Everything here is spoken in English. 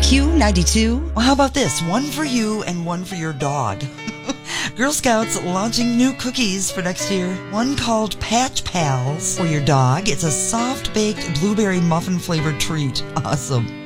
Q92. Well, how about this? One for you and one for your dog. Girl Scouts launching new cookies for next year. One called Patch Pals for your dog. It's a soft-baked blueberry muffin-flavored treat. Awesome.